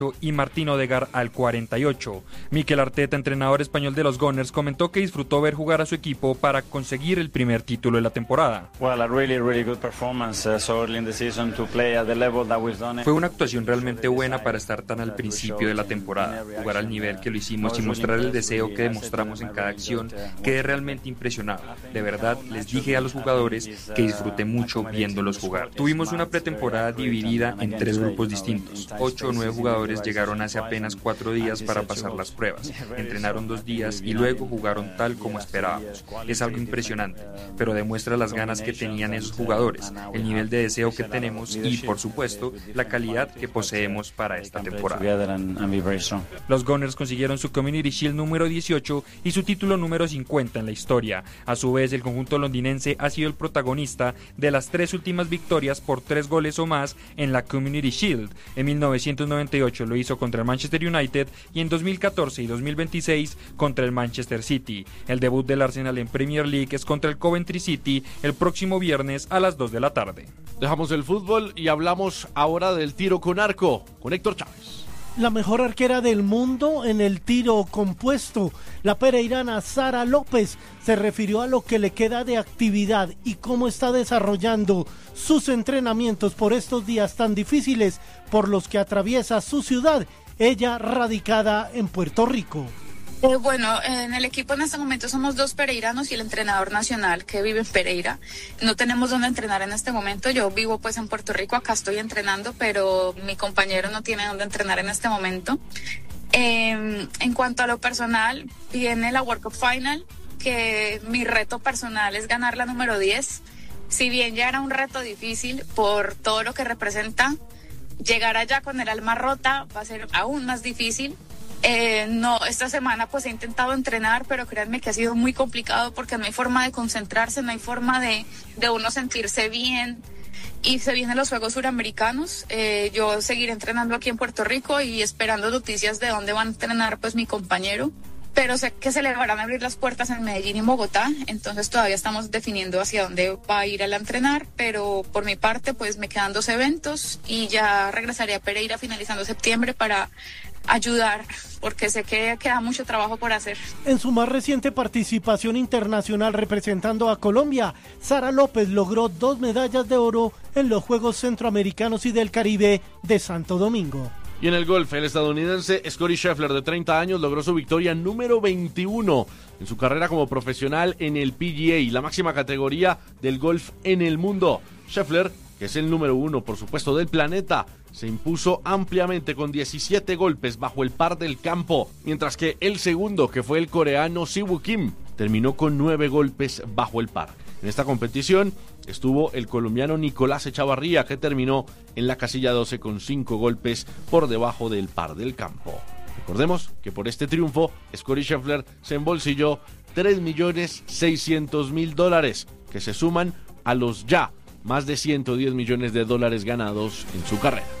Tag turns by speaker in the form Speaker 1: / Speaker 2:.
Speaker 1: y Martín Odegaard al 48. Mikel Arteta, entrenador español de los Gunners, comentó que disfrutó ver jugar a su equipo para conseguir el primer título de la temporada.
Speaker 2: Fue
Speaker 1: una actuación realmente buena para estar tan al principio de la temporada. Jugar al nivel que lo hicimos y mostrar el deseo que demostramos en cada acción, quedé realmente impresionado. De verdad, les dije a los jugadores que disfruté mucho viéndolos jugar. Tuvimos una pretemporada dividida en 3 grupos distintos. 8 o 9 jugadores llegaron hace apenas 4 días para pasar las pruebas. Entrenaron 2 días y luego jugaron tal como esperábamos. Es algo impresionante, pero demuestra las ganas que tenían esos jugadores, el nivel de deseo que tenemos y, por supuesto, la calidad que poseemos para esta temporada. Los Gunners consiguieron su Community Shield número 18 y su título número 50 en la historia. A su vez, el conjunto londinense ha sido el protagonista de las 3 últimas victorias por 3 goles o más en la Community Shield. En 1998 lo hizo contra el Manchester United y en 2014 y 2026 contra el Manchester City. El debut del Arsenal en Premier League es contra el Coventry City el próximo viernes a las 2 de la tarde.
Speaker 3: Dejamos el fútbol y hablamos ahora del tiro con arco con Héctor Chávez.
Speaker 4: La mejor arquera del mundo en el tiro compuesto, la pereirana Sara López, se refirió a lo que le queda de actividad y cómo está desarrollando sus entrenamientos por estos días tan difíciles por los que atraviesa su ciudad, ella radicada en Puerto Rico.
Speaker 5: Bueno, en el equipo en este momento somos 2 pereiranos y el entrenador nacional que vive en Pereira. No tenemos dónde entrenar en este momento. Yo vivo pues en Puerto Rico, acá estoy entrenando, pero mi compañero no tiene dónde entrenar en este momento. En cuanto a lo personal, viene la World Cup Final, que mi reto personal es ganar la número 10. Si bien ya era un reto difícil por todo lo que representa, llegar allá con el alma rota va a ser aún más difícil. Esta semana pues he intentado entrenar, pero créanme que ha sido muy complicado porque no hay forma de concentrarse, no hay forma de uno sentirse bien. Y se vienen los Juegos Suramericanos. Yo seguiré entrenando aquí en Puerto Rico y esperando noticias de dónde van a entrenar pues mi compañero. Pero sé que se le van a abrir las puertas en Medellín y Bogotá, entonces todavía estamos definiendo hacia dónde va a ir a entrenar, pero por mi parte pues me quedan 2 eventos y ya regresaré a Pereira finalizando septiembre para ayudar, porque sé que queda mucho trabajo por hacer.
Speaker 4: En su más reciente participación internacional representando a Colombia, Sara López logró 2 medallas de oro en los Juegos Centroamericanos y del Caribe de Santo Domingo.
Speaker 3: Y en el golf, el estadounidense Scottie Scheffler, de 30 años, logró su victoria número 21 en su carrera como profesional en el PGA, la máxima categoría del golf en el mundo. Scheffler, que es el número 1, por supuesto, del planeta, se impuso ampliamente con 17 golpes bajo el par del campo, mientras que el segundo, que fue el coreano Siwoo Kim, terminó con 9 golpes bajo el par. En esta competición estuvo el colombiano Nicolás Echavarría, que terminó en la casilla 12 con 5 golpes por debajo del par del campo. Recordemos que por este triunfo, Scottie Scheffler se embolsilló $3.600.000, que se suman a los ya más de $110 millones ganados en su carrera.